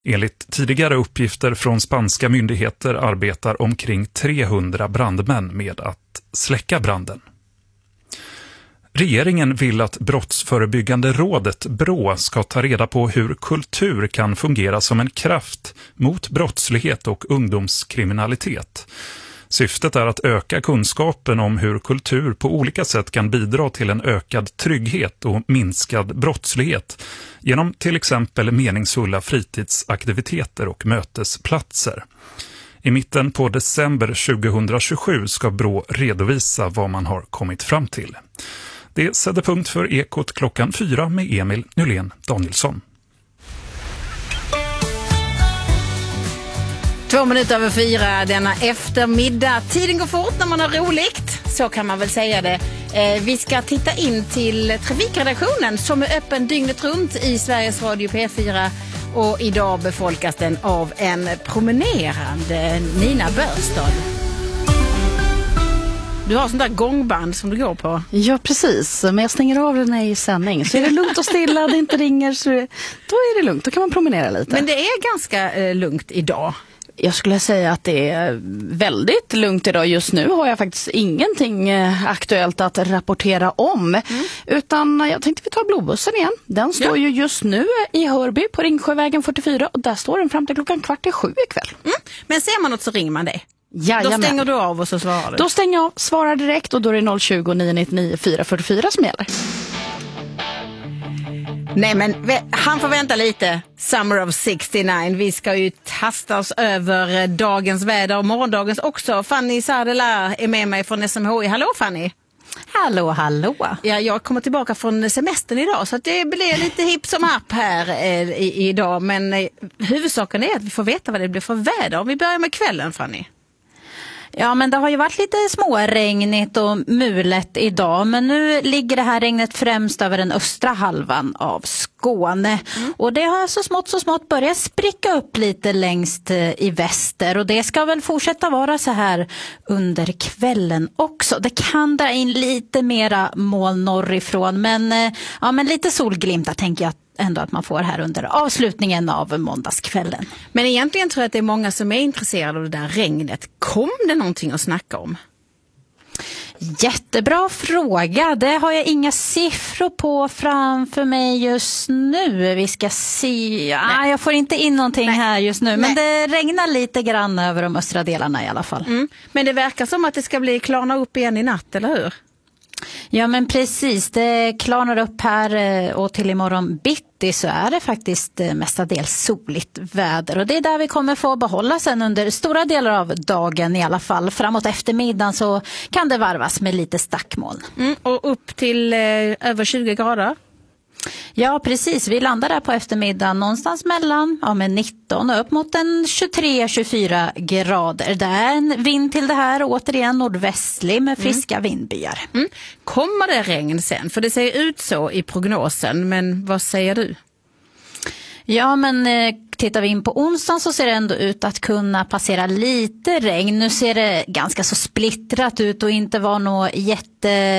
Enligt tidigare uppgifter från spanska myndigheter arbetar omkring 300 brandmän med att släcka branden. Regeringen vill att Brottsförebyggande rådet BRÅ ska ta reda på hur kultur kan fungera som en kraft mot brottslighet och ungdomskriminalitet. Syftet är att öka kunskapen om hur kultur på olika sätt kan bidra till en ökad trygghet och minskad brottslighet genom till exempel meningsfulla fritidsaktiviteter och mötesplatser. I mitten på december 2027 ska BRÅ redovisa vad man har kommit fram till. Det sätter punkt för Ekot klockan 4 med Emil Nylén Danielsson. 4:02 denna eftermiddag. Tiden går fort när man har roligt, så kan man väl säga det. Vi ska titta in till trafikredaktionen som är öppen dygnet runt i Sveriges Radio P4. Och idag befolkas den av en promenerande Nina Börstad. Du har sånt där gångband som du går på. Ja, precis. Men jag stänger av den i sändning. Så är det lugnt och stilla, det inte ringer, så då är det lugnt. Då kan man promenera lite. Men det är ganska lugnt idag. Jag skulle säga att det är väldigt lugnt idag. Just nu har jag faktiskt ingenting aktuellt att rapportera om. Utan jag tänkte vi tar blåbussen igen. Den står ju just nu i Hörby på Ringsjövägen 44. Och där står den fram till 6:15 ikväll. Men ser man något så ringer man dig. Jajamän. Då stänger du av och så svarar du. Då stänger jag av, svarar direkt och då är det 020 999 444 som gäller. Nej, men han får vänta lite. Summer of 69. Vi ska ju tasta oss över dagens väder och morgondagens också. Fanny Sardela är med mig från SMHI. Hallå Fanny. Hallå, hallå. Ja, jag kommer tillbaka från semestern idag så att det blir lite hipp som happ här idag. Men huvudsaken är att vi får veta vad det blir för väder. Om vi börjar med kvällen, Fanny. Ja, men det har ju varit lite småregnigt och mulet idag. Men nu ligger det här regnet främst över den östra halvan av Skåne. Och det har så smått börjat spricka upp lite längst i väster. Och det ska väl fortsätta vara så här under kvällen också. Det kan dra in lite mera moln norrifrån. Men lite solglimtar tänker jag ändå att man får här under avslutningen av måndagskvällen. Men egentligen tror jag att det är många som är intresserade av det där regnet. Kom det någonting att snacka om? Jättebra fråga. Det har jag inga siffror på framför mig just nu. Vi ska se. Jag får inte in någonting här just nu. Men det regnar lite grann över de östra delarna i alla fall. Men det verkar som att det ska bli klarna upp igen i natt, eller hur? Ja, men precis. Det klarnar upp här och till imorgon bitti så är det faktiskt mestadels soligt väder. Och det är där vi kommer få behålla sen under stora delar av dagen i alla fall. Framåt eftermiddagen så kan det varvas med lite stackmoln. Och upp till över 20 grader? Ja, precis. Vi landar där på eftermiddagen någonstans mellan med 19 och upp mot en 23-24 grader. Det är en vind till det här, återigen nordvästlig med friska vindbyar. Kommer det regn sen? För det ser ut så i prognosen, men vad säger du? Ja, men tittar vi in på onsdagen så ser det ändå ut att kunna passera lite regn. Nu ser det ganska så splittrat ut och inte vara något